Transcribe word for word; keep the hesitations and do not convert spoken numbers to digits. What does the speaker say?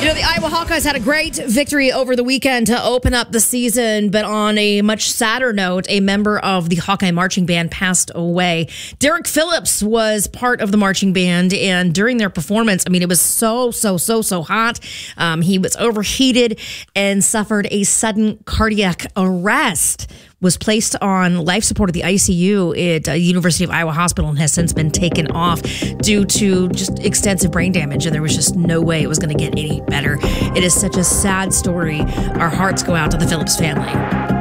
You know, the Iowa Hawkeyes had a great victory over the weekend to open up the season, but on a much sadder note, a member of the Hawkeye marching band passed away. Derek Phillips was part of the marching band, and during their performance, I mean, it was so, so, so, so hot. Um, he was overheated and suffered a sudden cardiac arrest. Was placed on life support at the I C U at uh, University of Iowa Hospital and has since been taken off due to just extensive brain damage, and there was just no way it was going to get any better. It is such a sad story. Our hearts go out to the Phillips family.